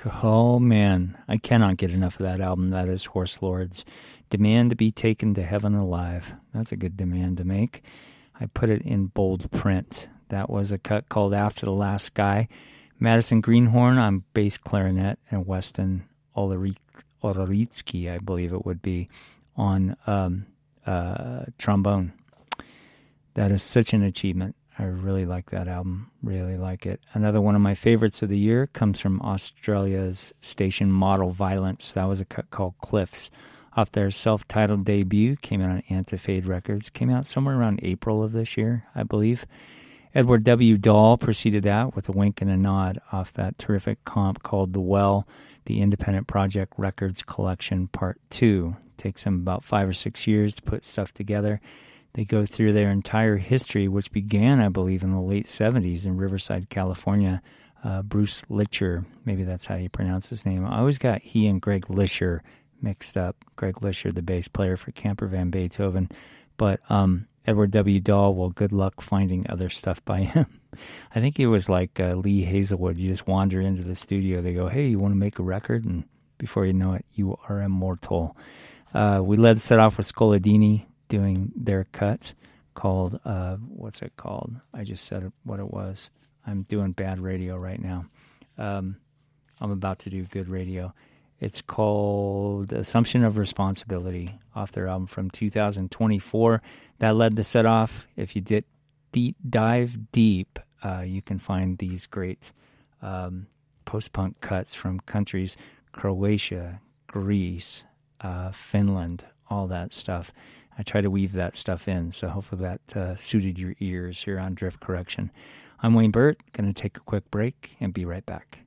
Oh, man. I cannot get enough of that album. That is Horse Lords. Demand to be taken to heaven alive. That's a good demand to make. I put it in bold print. That was a cut called After the Last Guy. Madison Greenhorn on bass clarinet and Weston Oloritsky, I believe it would be, on trombone. That is such an achievement. I really like that album, really like it. Another one of my favorites of the year comes from Australia's station Model Violence. That was a cut called Cliffs off their self-titled debut, came out on Antifade Records, came out somewhere around April of this year, I believe. Edward W. Dahl preceded that with a wink and a nod off that terrific comp called The Well, the Independent Project Records Collection Part 2. It takes them about 5 or 6 years to put stuff together. They go through their entire history, which began, I believe, in the late 70s in Riverside, California. Bruce Lischer, maybe that's how you pronounce his name. I always got he and Greg Lischer mixed up. Greg Lischer, the bass player for Camper Van Beethoven. But Edward W. Dahl, well, good luck finding other stuff by him. I think it was like Lee Hazelwood. You just wander into the studio. They go, hey, you want to make a record? And before you know it, you are immortal. We led the set off with Scoladini doing their cut called, what's it called? I just said what it was. I'm doing bad radio right now. I'm about to do good radio. It's called Assumption of Responsibility off their album from 2024. That led the set off. If you did dive deep, you can find these great post-punk cuts from countries, Croatia, Greece, Finland, all that stuff. I try to weave that stuff in, so hopefully that suited your ears here on Drift Correction. I'm Wayne Burt, going to take a quick break and be right back.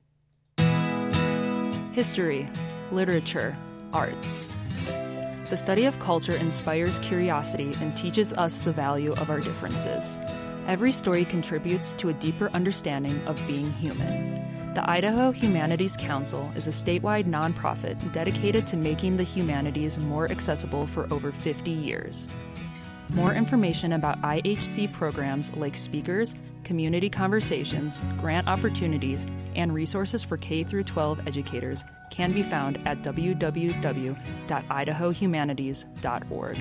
History, literature, arts. The study of culture inspires curiosity and teaches us the value of our differences. Every story contributes to a deeper understanding of being human. The Idaho Humanities Council is a statewide nonprofit dedicated to making the humanities more accessible for over 50 years. More information about IHC programs like speakers, community conversations, grant opportunities, and resources for K-12 educators can be found at www.idahohumanities.org.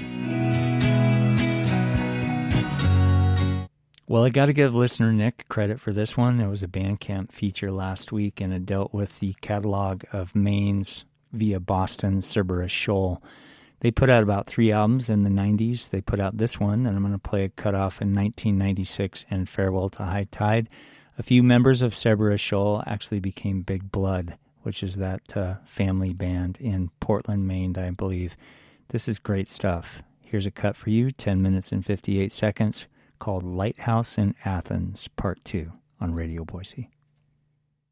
Well, I got to give listener Nick credit for this one. It was a Bandcamp feature last week, and it dealt with the catalog of Maine's via Boston Cerberus Shoal. They put out about 3 albums in the 90s. They put out this one, and I'm going to play a cutoff in 1996 and Farewell to High Tide. A few members of Cerberus Shoal actually became Big Blood, which is that family band in Portland, Maine, I believe. This is great stuff. Here's a cut for you, 10 minutes and 58 seconds, called Lighthouse in Athens, Part 2 on Radio Boise.